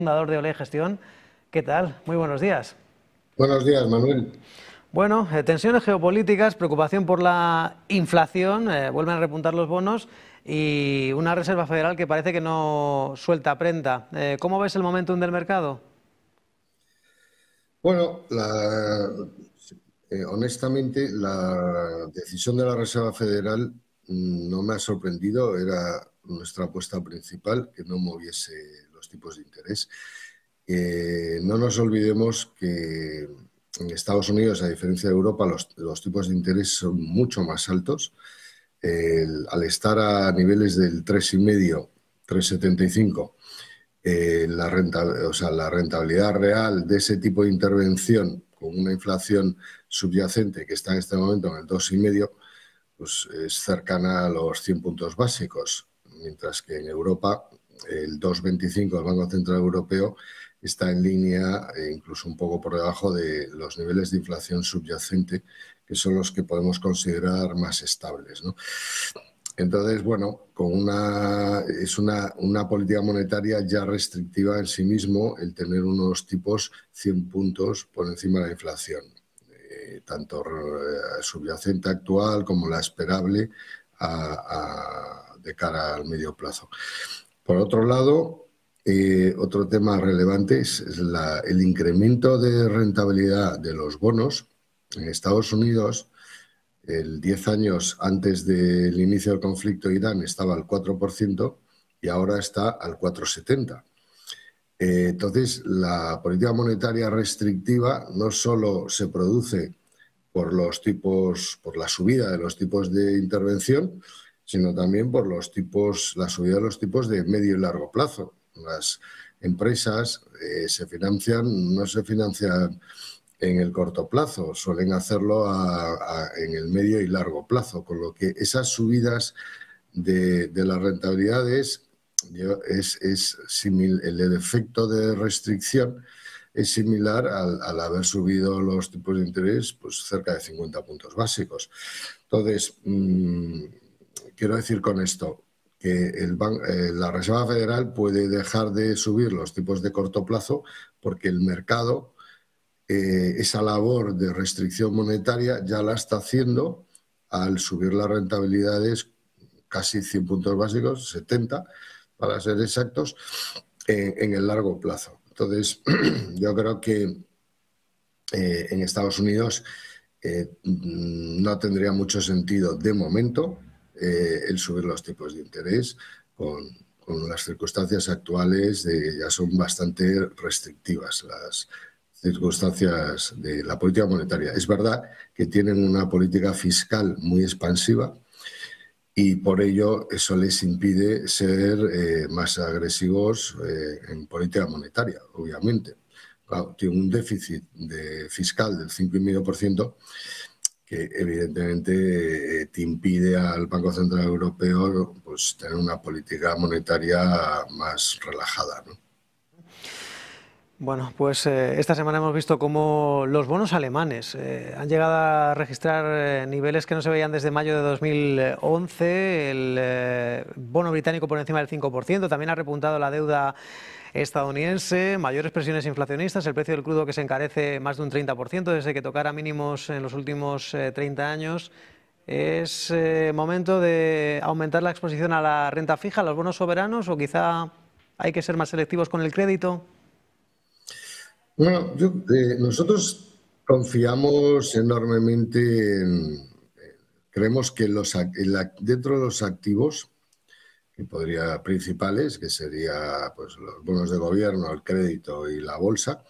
Fundador de Olé Gestión. ¿Qué tal? Muy buenos días. Buenos días, Manuel. Bueno, tensiones geopolíticas, preocupación por la inflación, vuelven a repuntar los bonos y una Reserva Federal que parece que no suelta prenda. ¿Cómo ves el momentum del mercado? Bueno, honestamente, la decisión de la Reserva Federal no me ha sorprendido. Era nuestra apuesta principal, que no moviese los tipos de interés. No nos olvidemos que en Estados Unidos, a diferencia de Europa, los tipos de interés son mucho más altos. Al estar a niveles del 3,5, 3,75, la rentabilidad real de ese tipo de intervención con una inflación subyacente que está en este momento en el 2,5, pues es cercana a los 100 puntos básicos, mientras que en Europa el 2,25 del Banco Central Europeo está en línea e incluso un poco por debajo de los niveles de inflación subyacente, que son los que podemos considerar más estables, ¿no? Entonces, bueno, es una política monetaria ya restrictiva en sí mismo el tener unos tipos 100 puntos por encima de la inflación, tanto subyacente actual como la esperable de cara al medio plazo. Por otro lado, otro tema relevante es el incremento de rentabilidad de los bonos. En Estados Unidos, el 10 años antes del inicio del conflicto de Irán estaba al 4% y ahora está al 4,70%. Entonces, la política monetaria restrictiva no solo se produce por la subida de los tipos de intervención, sino también por la subida de los tipos de medio y largo plazo. Las empresas no se financian en el corto plazo, suelen hacerlo en el medio y largo plazo, con lo que esas subidas de las rentabilidades el efecto de restricción es similar al haber subido los tipos de interés pues cerca de 50 puntos básicos. Entonces, quiero decir con esto que la Reserva Federal puede dejar de subir los tipos de corto plazo porque el mercado esa labor de restricción monetaria ya la está haciendo al subir las rentabilidades casi 100 puntos básicos, 70 para ser exactos, en el largo plazo. Entonces, yo creo que en Estados Unidos no tendría mucho sentido de momento el subir los tipos de interés con las circunstancias actuales ya son bastante restrictivas las circunstancias de la política monetaria. Es verdad que tienen una política fiscal muy expansiva y por ello eso les impide ser más agresivos en política monetaria, obviamente. Claro, tiene un déficit fiscal del 5,5% que evidentemente te impide al Banco Central Europeo pues, tener una política monetaria más relajada, ¿no? Bueno, pues esta semana hemos visto cómo los bonos alemanes han llegado a registrar niveles que no se veían desde mayo de 2011. El bono británico por encima del 5%. También ha repuntado la deuda estadounidense, mayores presiones inflacionistas, el precio del crudo que se encarece más de un 30% desde que tocara mínimos en los últimos 30 años. ¿Es momento de aumentar la exposición a la renta fija, a los bonos soberanos, o quizá hay que ser más selectivos con el crédito? Bueno, nosotros confiamos enormemente creemos que dentro de los activos que principales, que sería pues, los bonos de gobierno, el crédito y la bolsa,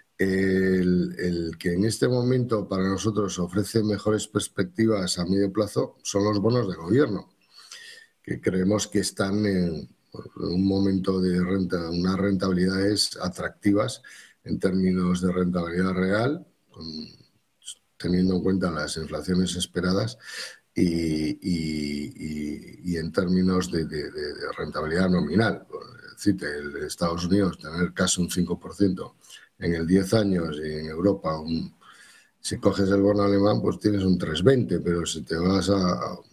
el que en este momento para nosotros ofrece mejores perspectivas a medio plazo son los bonos de gobierno, que creemos que están en un momento de unas rentabilidades atractivas en términos de rentabilidad real, teniendo en cuenta las inflaciones esperadas y en términos de rentabilidad nominal. Es decir, en Estados Unidos tener casi un 5% en el 10 años y en Europa si coges el bono alemán pues tienes un 3,20, pero si te vas a